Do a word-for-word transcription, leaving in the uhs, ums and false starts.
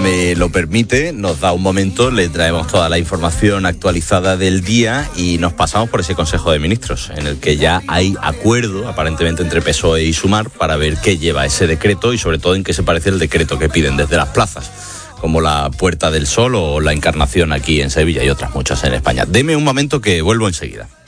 me lo permite, nos da un momento, le traemos toda la información actualizada del día y nos pasamos por ese Consejo de Ministros, en el que ya hay acuerdo, aparentemente, entre P S O E y Sumar para ver qué lleva ese decreto y sobre todo en qué se parece el decreto que piden desde las plazas, como la Puerta del Sol o la Encarnación aquí en Sevilla y otras muchas en España. Deme un momento que vuelvo enseguida.